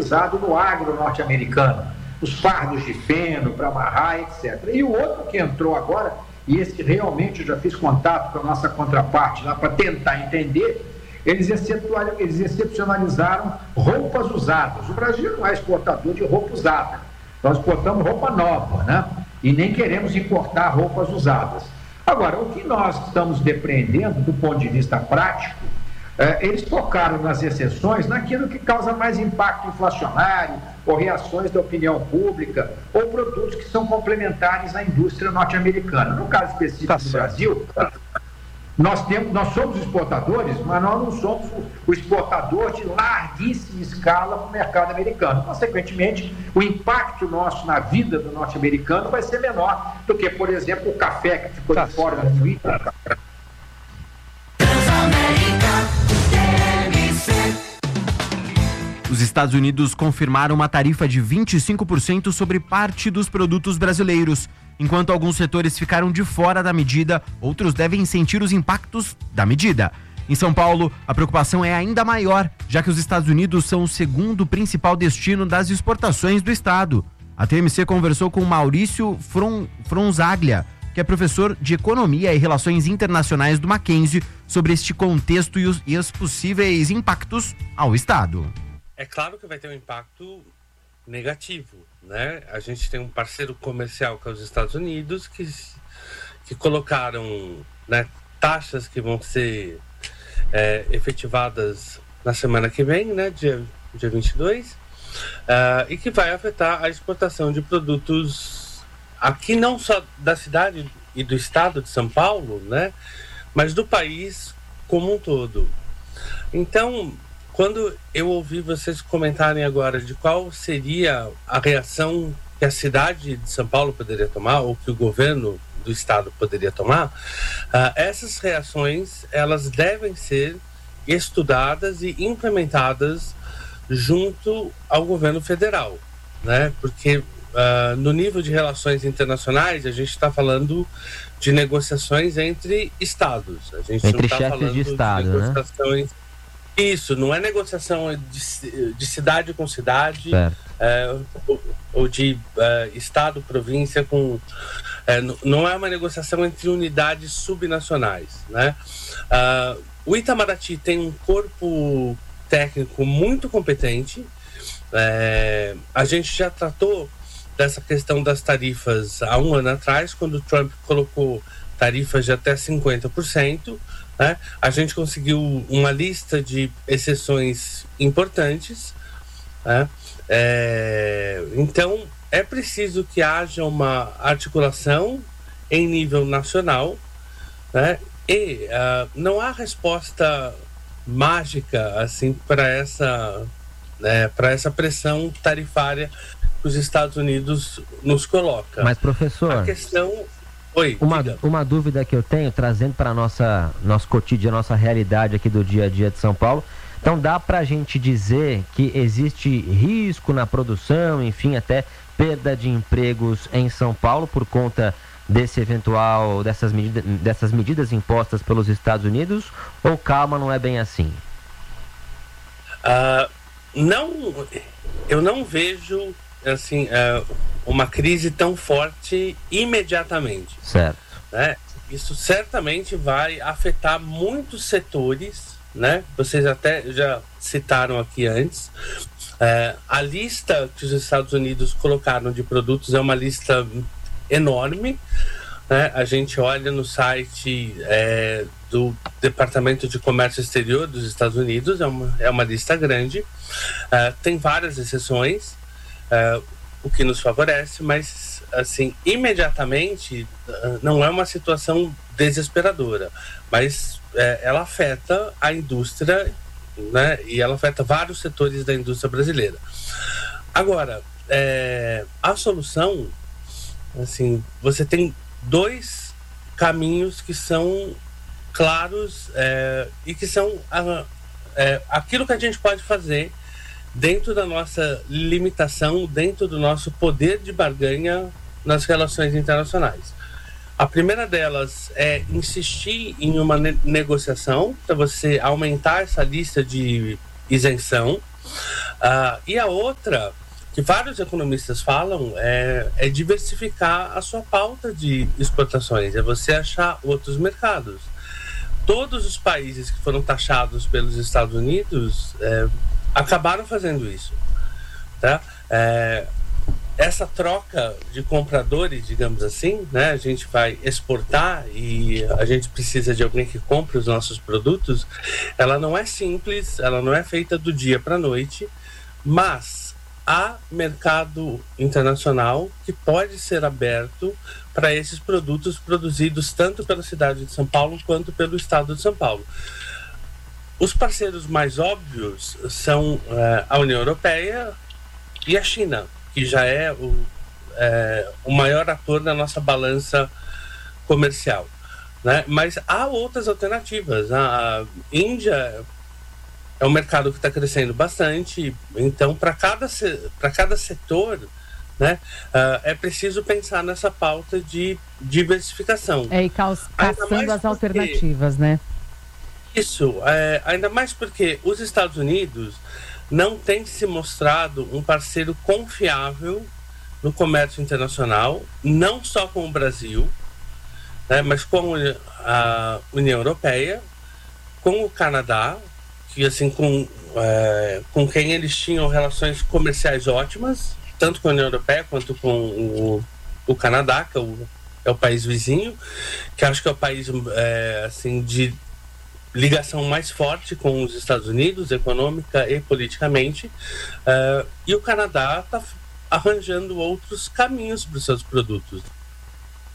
utilizado no agro norte-americano, os fardos de feno para amarrar, etc. E o outro que entrou agora, e esse realmente eu já fiz contato com a nossa contraparte lá para tentar entender, eles excepcionalizaram roupas usadas. O Brasil não é exportador de roupa usada, nós exportamos roupa nova, né? E nem queremos importar roupas usadas. Agora, o que nós estamos depreendendo do ponto de vista prático, eles focaram nas exceções naquilo que causa mais impacto inflacionário, ou reações da opinião pública, ou produtos que são complementares à indústria norte-americana. No caso específico do Brasil, nós somos exportadores, mas nós não somos o exportador de larguíssima escala para o mercado americano. Consequentemente, o impacto nosso na vida do norte-americano vai ser menor do que, por exemplo, o café que ficou de fora do Twitter. Os Estados Unidos confirmaram uma tarifa de 25% sobre parte dos produtos brasileiros. Enquanto alguns setores ficaram de fora da medida, outros devem sentir os impactos da medida. Em São Paulo, a preocupação é ainda maior, já que os Estados Unidos são o segundo principal destino das exportações do estado. A TMC conversou com Maurício Fronzaglia, que é professor de Economia e Relações Internacionais do Mackenzie, sobre este contexto e os possíveis impactos ao estado. É claro que vai ter um impacto negativo, né? A gente tem um parceiro comercial que é os Estados Unidos, que colocaram, né, taxas que vão ser efetivadas na semana que vem, né, dia 22, e que vai afetar a exportação de produtos aqui, não só da cidade e do estado de São Paulo, né, mas do país como um todo. Então, quando eu ouvi vocês comentarem agora de qual seria a reação que a cidade de São Paulo poderia tomar, ou que o governo do estado poderia tomar, essas reações, elas devem ser estudadas e implementadas junto ao governo federal, né? Porque no nível de relações internacionais, a gente está falando de negociações entre estados. A gente entre não está chefes falando de estado, de negociações, né? Isso, não é negociação de cidade com cidade, ou de estado, província com... não é uma negociação entre unidades subnacionais, né? O Itamaraty tem um corpo técnico muito competente. A gente já tratou dessa questão das tarifas há um ano atrás, quando o Trump colocou tarifas de até 50%. Né? A gente conseguiu uma lista de exceções importantes, né? Então é preciso que haja uma articulação em nível nacional, né? E não há resposta mágica assim para essa pressão tarifária que os Estados Unidos nos coloca. Mas, professor, a questão... Uma dúvida que eu tenho, trazendo para nosso cotidiano, nossa realidade aqui do dia a dia de São Paulo. Então, dá para a gente dizer que existe risco na produção, enfim, até perda de empregos em São Paulo por conta dessas medidas impostas pelos Estados Unidos? Ou calma, não é bem assim? Eu não vejo assim uma crise tão forte imediatamente. Certo. Né? Isso certamente vai afetar muitos setores, né? Vocês até já citaram aqui antes. A lista que os Estados Unidos colocaram de produtos é uma lista enorme, né? A gente olha no site do Departamento de Comércio Exterior dos Estados Unidos, é uma lista grande. Tem várias exceções, o que nos favorece, mas assim, imediatamente não é uma situação desesperadora, mas ela afeta a indústria, né? E ela afeta vários setores da indústria brasileira. Agora, a solução, assim, você tem dois caminhos que são claros e que são aquilo que a gente pode fazer dentro da nossa limitação, dentro do nosso poder de barganha nas relações internacionais. A primeira delas é insistir em uma negociação para você aumentar essa lista de isenção. E a outra, que vários economistas falam, é diversificar a sua pauta de exportações, é você achar outros mercados. Todos os países que foram taxados pelos Estados Unidos acabaram fazendo isso, tá? Essa troca de compradores, digamos assim, né? A gente vai exportar e a gente precisa de alguém que compre os nossos produtos. Ela não é simples, ela não é feita do dia para a noite, mas há mercado internacional que pode ser aberto para esses produtos produzidos tanto pela cidade de São Paulo quanto pelo estado de São Paulo. Os parceiros mais óbvios são a União Europeia e a China, que já é o maior ator na nossa balança comercial, né? Mas há outras alternativas. A Índia é um mercado que está crescendo bastante, então para cada setor, né, é preciso pensar nessa pauta de diversificação. E caçando as alternativas, né? Isso, ainda mais porque os Estados Unidos não tem se mostrado um parceiro confiável no comércio internacional, não só com o Brasil, né, mas com a União Europeia, com o Canadá, que assim, com quem eles tinham relações comerciais ótimas, tanto com a União Europeia quanto com o Canadá, que é o país vizinho, que acho que é o país assim, de ligação mais forte com os Estados Unidos, econômica e politicamente, e o Canadá está arranjando outros caminhos para os seus produtos.